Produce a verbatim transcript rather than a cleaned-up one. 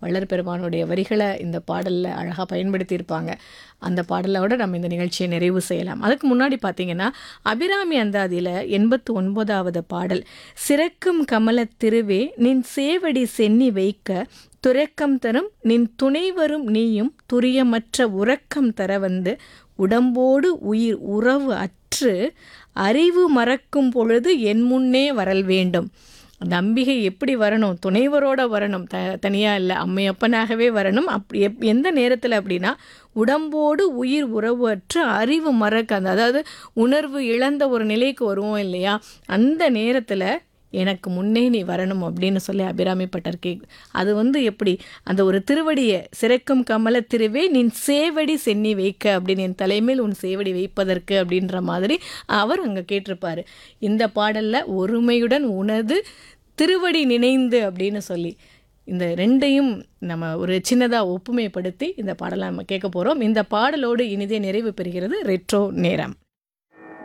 வள்ளல் பெருமானுடைய வரிகளை இந்த பாடலில் அழகாக பயன்படுத்தியிருப்பாங்க. அந்த பாடலோட நம்ம இந்த நிகழ்ச்சியை நிறைவு செய்யலாம். அதுக்கு முன்னாடி பார்த்தீங்கன்னா அபிராமி அந்தாதியில் எண்பத்து ஒன்பதாவது பாடல், சிறக்கும் கமலத் திருவே நின் சேவடி சென்னி வைக்க துறக்கம் தரும் நின் துணைவரும் நீயும் துரியமற்ற உறக்கம் தர வந்து உடம்போடு உயிர் உறவு அற்று அறிவு மறக்கும் பொழுது என் முன்னே வரல் வேண்டும். அந்த அம்பிகை எப்படி வரணும்? துணைவரோட வரணும், த தனியாக இல்லை, அம்மையப்பனாகவே வரணும். அப்படி எப் எந்த நேரத்தில் அப்படின்னா, உடம்போடு உயிர் உறவு அற்று அறிவு மறக்க, அந்த அதாவது உணர்வு இழந்த ஒரு நிலைக்கு வருவோம் இல்லையா, அந்த நேரத்தில் எனக்கு முன்னே நீ வரணும் அப்படின்னு சொல்லி அபிராமி பட்டர் கே அது வந்து எப்படி அந்த ஒரு திருவடியை, சிறக்கும் கமல திருவே நின் சேவடி சென்னி வைக்க அப்படின்னு, என் தலைமையில் உன் சேவடி வைப்பதற்கு அப்படின்ற மாதிரி அவர் அங்கே கேட்டிருப்பார். இந்த பாடலில் ஒருமையுடன் உனது திருவடி நினைந்து அப்படின்னு சொல்லி இந்த ரெண்டையும் நம்ம ஒரு சின்னதாக ஒப்புமைப்படுத்தி இந்த பாடலை நம்ம கேட்க போகிறோம். இந்த பாடலோடு இனிதே நிறைவு பெறுகிறது ரெட்ரோ நேரம்.